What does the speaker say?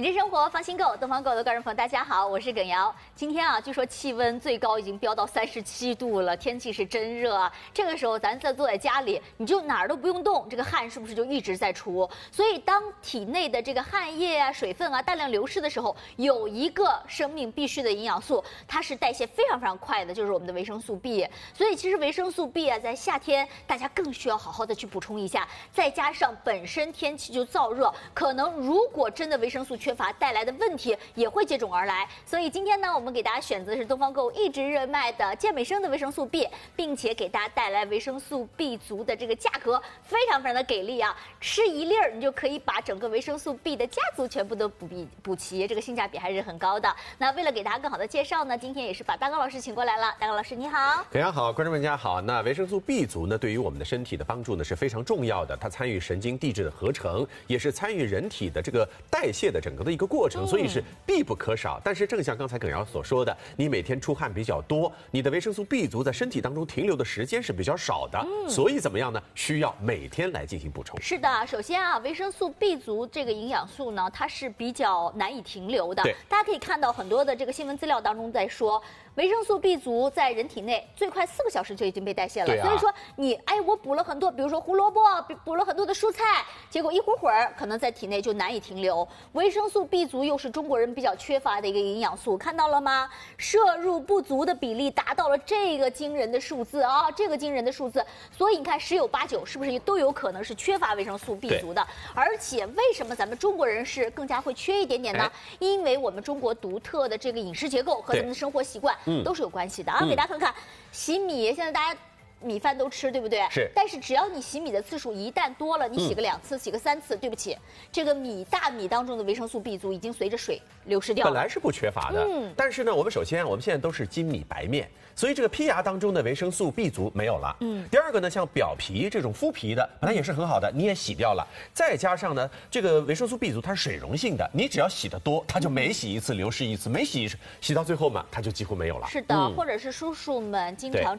美丽生活放心购，东方购的观众朋友大家好，我是耿瑶。今天啊，据说气温最高已经飙到37度了，天气是真热啊。这个时候咱坐在家里，你就哪儿都不用动，这个汗是不是就一直在出？所以当体内的这个汗液啊、水分啊大量流失的时候，有一个生命必需的营养素，它是代谢非常快的，就是我们的维生素 B。所以其实维生素 B 啊，在夏天大家更需要好好的去补充一下，再加上本身天气就燥热，可能如果真的维生素缺乏带来的问题也会接踵而来。所以今天呢，我们给大家选择的是东方购一直热卖的健美生的维生素 B， 并且给大家带来维生素 B 族的这个价格非常的给力啊！吃一粒儿，你就可以把整个维生素 B 的家族全部都补齐，这个性价比还是很高的。那为了给大家更好的介绍呢，今天也是把大高老师请过来了。大高老师你好。 大家好，观众们大家好。那维生素 B 族呢，对于我们的身体的帮助呢是非常重要的，它参与神经递质的合成，也是参与人体的这个代谢的整个的一个过程，所以是必不可少。但是正像刚才耿瑶所说的，你每天出汗比较多，你的维生素 B 族在身体当中停留的时间是比较少的，所以怎么样呢？需要每天来进行补充。 是的，首先啊，维生素 B 族这个营养素呢，它是比较难以停留的。大家可以看到很多的这个新闻资料当中在说，维生素 B 族在人体内最快4个小时就已经被代谢了。所以说我补了很多，比如说胡萝卜，补了很多的蔬菜，结果一会儿可能在体内就难以停留。维生素 B 族又是中国人比较缺乏的一个营养素，看到了吗？摄入不足的比例达到了这个惊人的数字啊，这个惊人的数字。所以你看10有8九是不是都有可能是缺乏维生素 B 族的？而且为什么咱们中国人是更加会缺一点点呢？因为我们中国独特的这个饮食结构和咱们的生活习惯都是有关系的啊。给大家看看，洗米，现在大家米饭都吃，对不对？ 是。 但是只要你洗米的次数一旦多了，你洗个2次、洗个3次，对不起，这个大米当中的维生素 B 族已经随着水流失掉了。 本来是不缺乏的，但是呢，我们首先我们现在都是精米白面，所以这个胚芽当中的维生素 B 族没有了。第二个呢，像表皮这种麸皮的，本来也是很好的，你也洗掉了。再加上呢，这个维生素 B 族它是水溶性的，你只要洗得多，它就每洗一次流失一次，每洗到最后嘛，它就几乎没有了。 是的，或者是叔叔们经常